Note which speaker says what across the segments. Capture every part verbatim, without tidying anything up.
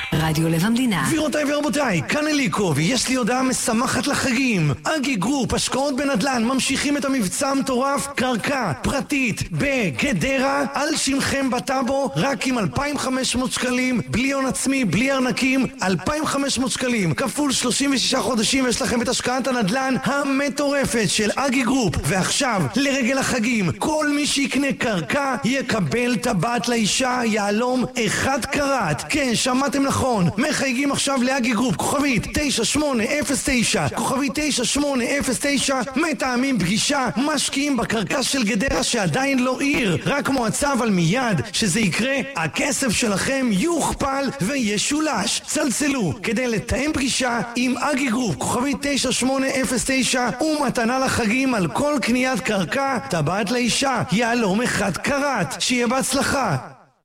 Speaker 1: רדיו לב המדינה.
Speaker 2: גבירותיי ורבותיי, כאן אליקו, ויש לי הודעה משמחת לחגים. אגי גרופ, השקעות בנדל"ן, ממשיכים את המבצע המטורף, קרקע פרטית בגדרה, על שמכם בטאבו, רק עם אלפיים וחמש מאות שקלים, בלי הון עצמי, בלי ארנקים, אלפיים וחמש מאות שקלים, כפול שלושים ושישה חודשים, ויש לכם את השקעת הנדל"ן המטורפת של אגי גרופ. ועכשיו, לרגל החגים, כל מי שיקנה קרקע יקבל טבעת לאישה יעלום אחד קראט. כן, שמעתם נכון, מחייגים עכשיו לאגי גרופ, כוכבית תשע שמונה אפס תשע, כוכבית תשע שמונה אפס תשע, מתאמים פגישה, משקיעים בקרקע של גדרה שעדיין לא עיר, רק מועצה, אבל מיד שזה יקרה, הכסף שלכם יוכפל וישולש. צלצלו כדי לתאם פגישה עם אגי גרופ, כוכבית תשע שמונה אפס תשע, ומתנה לחגים על כל קניית קרקע, טבעת לאישה יעלום אחד קראט. שיהיה בהצלחה.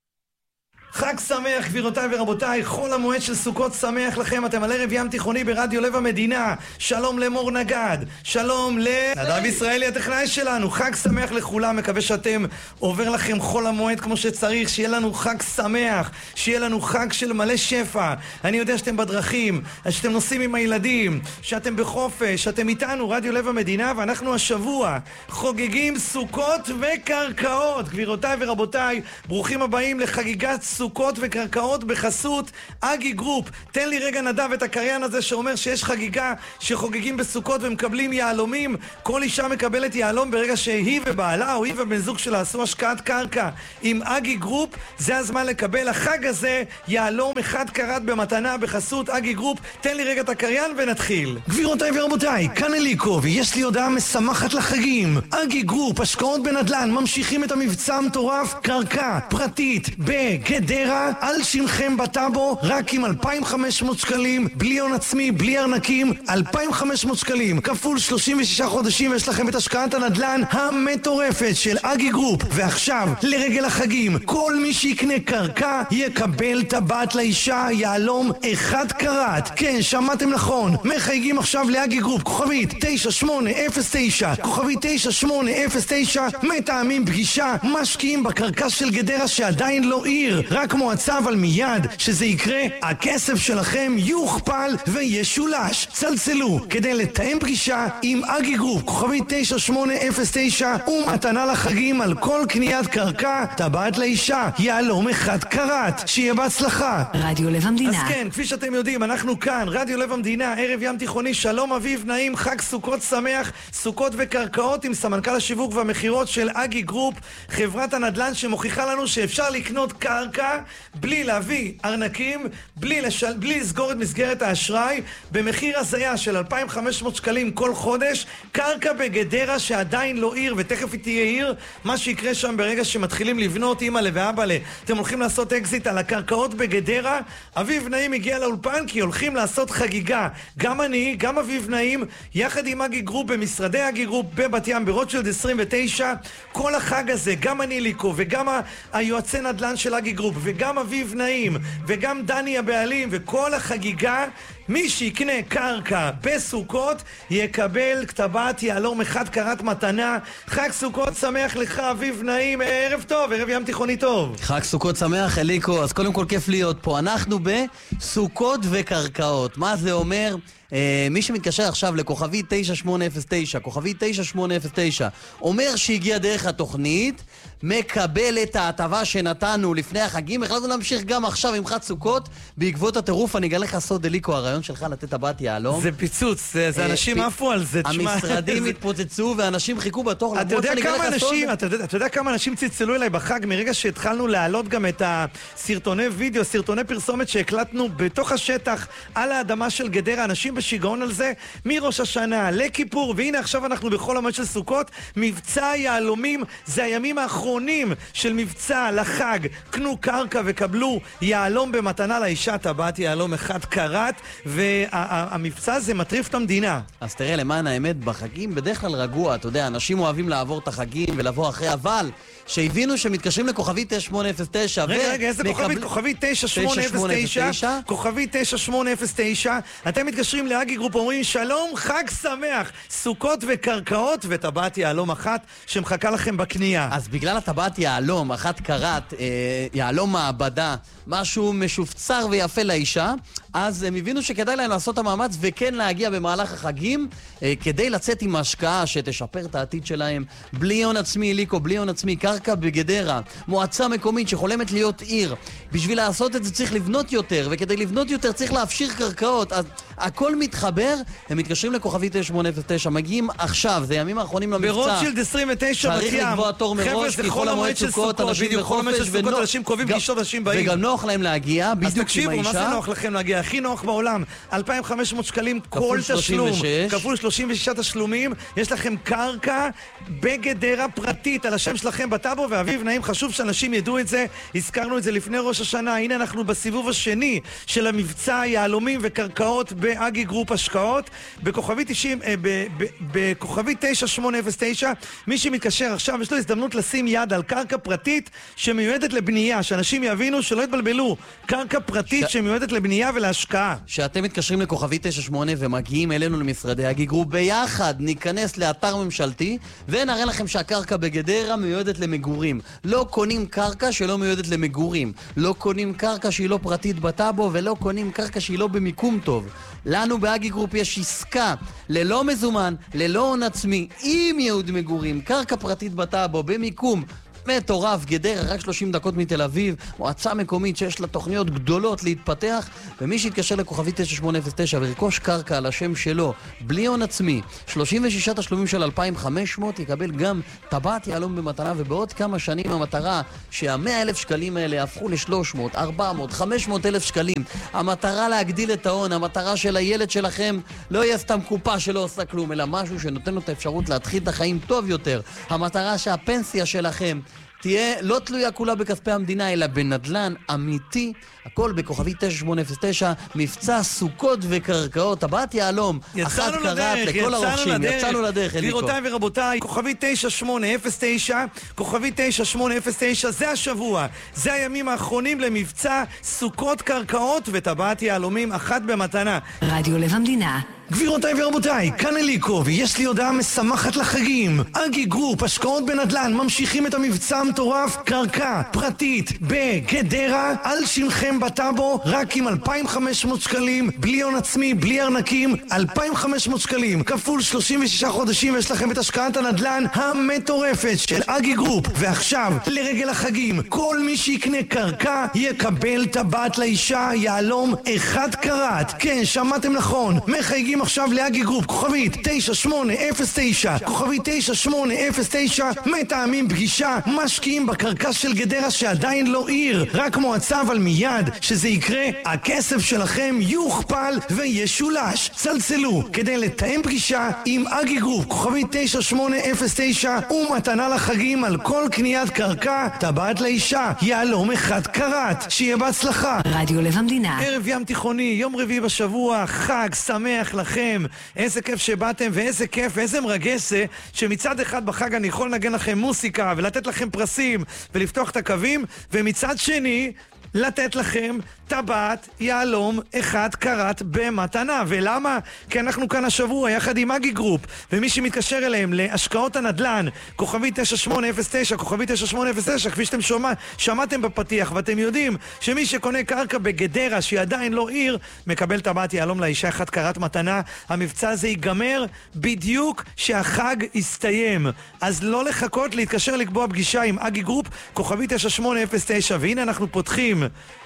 Speaker 2: חג שמח גבירותיי ורבותיי, חול המועד של סוכות שמח לכם. אתם על ערב ים תיכוני ברדיו לב המדינה. שלום למור נגד, שלום לנדב ישראלי הטכנאי שלנו. חג שמח לכולם, מקווה שאתם עובר לכם חול המועד כמו שצריך, שיהיה לנו חג שמח, שיהיה לנו חג של מלא שפע. אני יודע שאתם בדרכים, שאתם נוסעים עם הילדים, שאתם בחופש, שאתם איתנו רדיו לב המדינה, ואנחנו השבוע חוגגים סוכות וקרקעות. גבירותיי ורבותיי, ברוכים הבאים לחגיגת סוכות וקרקעות בחסות אגי גרופ. תן לי רגע נדב את הקריין הזה שאומר שיש חגיגה שחוגגים בסוכות ומקבלים יעלומים. כל אישה מקבלת יעלום ברגע שהיא ובעלה או היא ובן זוג שלה עשו השקעת קרקע עם אגי גרופ. זה הזמן לקבל החג הזה יעלום אחד קראט במתנה בחסות אגי גרופ. תן לי רגע את הקריין ונתחיל. גבירותיי ורבותיי, כאן אליקו, ויש לי הודעה משמחת לחגים. אגי גרופ, השקעות בנדל"ן, ממשיכים את המבצע המטורף, קרקע פרטית בגדרה, דרה, על שמכם בטאבו, רק עם אלפיים וחמש מאות שקלים, בלי הון עצמי, בלי ארנקים, אלפיים וחמש מאות שקלים, כפול שלושים ושישה חודשים, ויש לכם את השקעת הנדל"ן המטורפת של אגי גרופ. ועכשיו, לרגל החגים, כל מי שיקנה קרקע יקבל טבעת לאישה יעלום אחד קראט. כן, שמעתם נכון, מחייגים עכשיו לאגי גרופ, כוכבית תשע שמונה אפס תשע, כוכבית תשע שמונה אפס תשע, מתאמים פגישה, משקיעים בקרקע של גדרה שעדיין לא עיר, רק מועצה, אבל מיד שזה יקרה, הכסף שלכם יוכפל וישולש. צלצלו כדי לתאם פגישה עם אגי גרופ, כוכבית תשע שמונה אפס תשע, ומתנה לחגים על כל קניית קרקע, טבעת לאישה יעלום אחד קראט. שיהיה בהצלחה.
Speaker 1: רדיו לב המדינה.
Speaker 2: אז כן, כפי שאתם יודעים, אנחנו כאן רדיו לב המדינה, ערב ים תיכוני. שלום אביב נעים, חג סוכות שמח, סוכות וקרקעות עם סמנכ"ל השיווק והמחירות של אגי גרופ, חברת הנדל"ן שמוכיחה לנו שאפשר לקנות קרקע בלי להביא ארנקים, בלי, לשל... בלי לסגור את מסגרת האשראי, במחיר הזיה של אלפיים וחמש מאות שקלים כל חודש. קרקע בגדרה שעדיין לא עיר, ותכף היא תהיה עיר. מה שיקרה שם ברגע שמתחילים לבנות אמא ואבא לה, אתם הולכים לעשות אקזיט על הקרקעות בגדרה. אביב נעים הגיע לאולפן כי הולכים לעשות חגיגה, גם אני, גם אביב נעים, יחד עם אגי גרופ במשרדי אגי גרופ בבת ים ברוטשילד עשרים ותשע. כל החג הזה, גם אני ליקו וגם היועצי נדל"ן של אגי גרופ וגם אביב נעים וגם דני הבעלים, וכל החגיגה, מי שיקנה קרקע בסוכות יקבל כתבת יעלום אחד קראט מתנה. חג סוכות שמח לך אביב נעים, ערב טוב, ערב ים תיכוני טוב.
Speaker 3: חג סוכות שמח אליקו, אז קודם כל כיף להיות פה. אנחנו בסוכות וקרקעות. מה זה אומר? Uh, מי שמתקשר עכשיו לכוכבי תשע שמונה אפס תשע, כוכבי תשע שמונה אפס תשע, אומר שהגיע דרך התוכנית, מקבל את ההטבה שנתנו לפני החגים. החלטנו להמשיך גם עכשיו עם חג סוכות בעקבות הטירוף. אני אגלה לך סוד אליקו, הרעיון שלך לתת טבעת יעלום
Speaker 2: זה פיצוץ, זה, זה אנשים uh, עפו על זה.
Speaker 3: המשרדים התפוצצו ואנשים חיכו בתור.
Speaker 2: אתה יודע כמה אנשים, אתה יודע, אתה יודע כמה אנשים צלצלו אליי בחג מרגע שהתחלנו להעלות גם את הסרטוני וידאו, סרטוני פרסומת שהקלטנו בתוך השטח על האדמה של גדרה. אנשים שיגעון על זה מראש השנה לכיפור, והנה עכשיו אנחנו בכל המועד של סוכות. מבצע יעלומים, זה הימים האחרונים של מבצע לחג. קנו קרקע וקבלו יעלום במתנה לאישה, טבעת יעלום אחד קראט. והמבצע הזה מטריף את המדינה.
Speaker 3: אז תראה, למען האמת, בחגים בדרך כלל רגוע, אתה יודע, אנשים אוהבים לעבור את החגים ולבוא אחרי, אבל שהבינו שמתקשרים לכוכבית תשע שמונה אפס תשע
Speaker 2: רגע, רגע, איזה כוכבית? כוכבית תשע שמונה אפס תשע, כוכבית תשע שמונה אפס תשע, אתם מתקשרים לאגי גרופ, אומרים שלום, חג שמח, סוכות וקרקעות וטבעת יהלום אחת שמחכה לכם בקנייה.
Speaker 3: אז בגלל הטבעת יהלום, אחת קרת, אה, יהלום מעבדה, משהו משופצר ויפה לאישה, אז הם הבינו שכדאי להם לעשות את המאמץ וכן להגיע במהלך החגים אה, כדי לצאת עם השקעה שתשפר את העתיד שלהם. בלי הון עצמי, ליקו, בלי הון עצמי, קרקע בגדרה, מועצה מקומית שחולמת להיות עיר. בשביל לעשות את זה צריך לבנות יותר, וכדי לבנות יותר צריך להפשיר קרקעות. אז הכל מתחבר, הם מתקשרים לכוכבית תשע שמונה אפס תשע, מגיעים עכשיו, זה ימים האחרונים למבצע.
Speaker 2: ברוטשילד עשרים ותשע בת ים.
Speaker 3: צריך לקבוע תור מראש, כי כל המועד סוכות, אנשים בחופש,
Speaker 2: אנשים קובעים פגישות, אנשים באים.
Speaker 3: וגם נוח להם להגיע, בדיוק עם האישה.
Speaker 2: אז תקשיבו, מה זה נוח לכם להגיע? הכי נוח בעולם, אלפיים וחמש מאות שקלים כל תשלום, כפול שלושים ושש תשלומים, יש לכם קרקע בגדרה פרטית על השם שלכם בטאבו, ואביב נעים, חשוב שאנשים ידעו את זה, הזכרנו את זה לפני ראש השנה, הנה אנחנו בסיבוב השני של המבצע יהלומים וקרקעות באגי גרופ השקעות, בכוכבית תשעים, בכוכבית תשע שמונה אפס תשע, מי שמתקשר עכשיו יש לו הזדמנות לשים יד על קרקע פרטית שמיועדת לבנייה, שאנשים יבינו שלא יתבלבלו, קרקע פרטית ש... שמיועדת לבנייה ולהשקעה.
Speaker 3: שאתם מתקשרים לכוכבית תשע שמונה ומגיעים אלינו למשרדי אגי גרופ, ביחד ניכנס לאתר ממשלתי ונראה לכם שהקרקע בגדרה מיועדת למגורים. לא קונים קרקע שלא מיועדת למגורים, לא קונים קרקע שהיא לא פרטית בטאבו, ולא קונים קרקע שהיא לא במיקום טוב. לנו באגי גרופ יש עסקה ללא מזומן, ללא הון עצמי, עם ייעוד מגורים, קרקע פרטית בטאבו, במיקום מטורף, גדרה, רק שלושים דקות מתל אביב, מועצה מקומית שיש לה תוכניות גדולות להתפתח, ומי שיתקשר לכוכבית תשע שמונה אפס תשע ורכוש קרקע על השם שלו, בלי הון עצמי, שלושים ושש תשלומים של אלפיים וחמש מאות, יקבל גם טבעת יהלום במתנה, ובעוד כמה שנים המטרה שה-מאה אלף שקלים האלה יהפכו ל-שלוש מאות, ארבע מאות, חמש מאות אלף שקלים. המטרה להגדיל את ההון, המטרה של הילד שלכם לא יהיה סתם קופה שלא עושה כלום, אלא משהו שנותן לו את האפשרות להתחיל את החיים טוב יותר. המטרה שהפנסיה שלכם תהיה לא תלויה כולה בכספי המדינה, אלא בנדלן אמיתי. הכל בכוכבית תשע שמונה אפס תשע, מבצע סוכות וקרקעות, טבעת יהלום, אחת קרת לכל הרוכשים. יצאנו לדרך, אליקו.
Speaker 2: גבירותיי ורבותיי, כוכבית תשע שמונה אפס תשע, כוכבית תשע שמונה אפס תשע, זה השבוע, זה הימים האחרונים למבצע סוכות קרקעות וטבעת יהלומים, אחת במתנה.
Speaker 1: רדיו לב המדינה.
Speaker 2: גבירותיי ורבותיי, כאן אליקו, ויש לי הודעה משמחת לחגים. אגי גרופ, השקעות בנדלן, ממשיכים את המבצע המטורף, קרקע פרטית בגדרה, על שמכם בטאבו, רק עם אלפיים וחמש מאות שקלים, בלי הון עצמי, בלי ארנקים, אלפיים וחמש מאות שקלים, כפול שלושים ושש חודשים, יש לכם את השקעת הנדלן המטורפת של אגי גרופ. ועכשיו, לרגל החגים, כל מי שיקנה קרקע יקבל טבעת לאישה יהלום אחד קרת. כן, שמעתם נכון, מחייגים עכשיו לאגי גרופ, כוכבית תשע שמונה אפס תשע, כוכבית תשע שמונה אפס תשע, מתאמים פגישה, משקיעים בקרקע של גדרה שעדיין לא עיר, רק מועצה, אבל מיד שזה יקרה, הכסף שלכם יוכפל וישולש. צלצלו כדי לתאם פגישה עם אגי גרופ, כוכבית תשע שמונה אפס תשע, ומתנה לחגים על כל קניית קרקע, טבעת לאישה יהלום אחד קרת. שיהיה בהצלחה.
Speaker 1: רדיו לב המדינה.
Speaker 2: ערב ים תיכוני, יום רביעי בשבוע, חג שמח לכם. איזה כיף שבאתם, ואיזה כיף ואיזה מרגש זה שמצד אחד בחג אני יכול לנגן לכם מוסיקה ולתת לכם פרסים ולפתוח את הקווים, ומצד שני לתת לכם טבעת יהלום אחד קרת במתנה. ולמה? כי אנחנו כאן השבוע יחד עם אגי גרופ, ומי שמתקשר אליהם להשקעות הנדלן, כוכבית תשע שמונה אפס תשע, כוכבית תשע שמונה אפס תשע, כפי שאתם שומע, שמעתם בפתיח, ואתם יודעים שמי שקונה קרקע בגדרה שהיא עדיין לא עיר, מקבל טבעת יהלום לאישה אחד קרת מתנה. המבצע הזה ייגמר בדיוק שהחג יסתיים, אז לא לחכות, להתקשר לקבוע פגישה עם אגי גרופ, כוכבית תשע שמונה אפס תשע. והנה אנחנו פותחים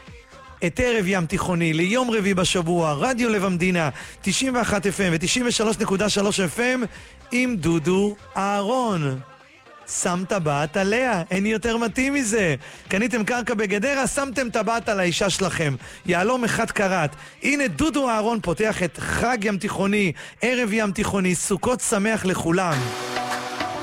Speaker 2: את ערב ים תיכוני ליום רביעי בשבוע, רדיו לב המדינה תשעים ואחת אף אם ו-תשעים ושלוש נקודה שלוש אף אם עם דודו אהרון. שם טבעת עליה, אין יותר מתאים מזה. קניתם קרקע בגדרה, שמתם טבעת על האישה שלכם, יהלום אחד קרת. הנה דודו אהרון פותח את חג ים תיכוני, ערב ים תיכוני, סוכות שמח לכולם.